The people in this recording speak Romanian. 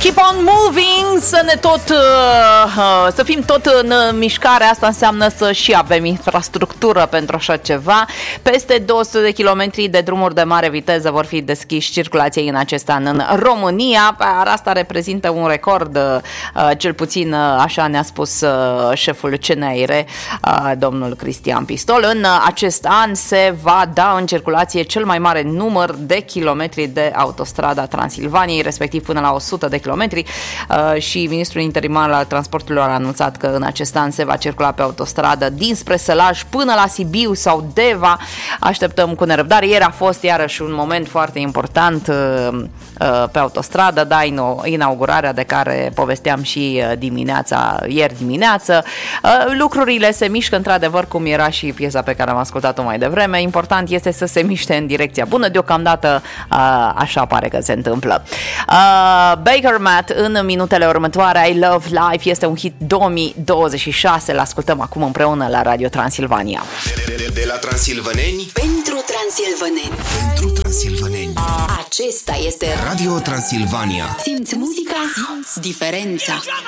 Keep on moving, să fim tot în mișcare. Asta înseamnă să și avem infrastructură pentru așa ceva. Peste 200 de kilometri de drumuri de mare viteză vor fi deschiși circulației în acest an în România. Asta reprezintă un record, cel puțin așa ne-a spus șeful CNAIRE, domnul Cristian Pistol. În acest an se va da în circulație cel mai mare număr de kilometri de autostrada Transilvaniei, respectiv până la 100 de kilometri, și ministrul interimar al transporturilor a anunțat că în acest an se va circula pe autostradă dinspre Sălaj până la Sibiu sau Deva. Așteptăm cu nerăbdare. Ieri a fost iarăși un moment foarte important pe autostradă, da, inaugurarea de care povesteam și ieri dimineață. Lucrurile se mișcă într-adevăr, cum era și piesa pe care am ascultat-o mai devreme. Important este să se miște în direcția bună. Deocamdată așa pare că se întâmplă. Baker Matt în minutele următoare. I Love Life este un hit 2026. Îl ascultăm acum împreună la Radio Transilvania. De la transilvaneni pentru transilvaneni. Pentru transilvaneni. Acesta este Radio Transilvania. Simți muzica, simți diferența.